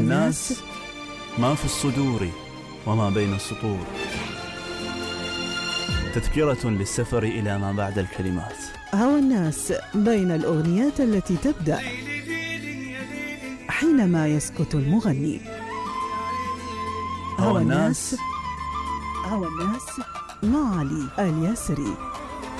الناس ما في الصدور وما بين السطور، تذكرة للسفر إلى ما بعد الكلمات. هوى الناس بين الأغنيات التي تبدأ حينما يسكت المغني. هوى الناس مع علي الياسري.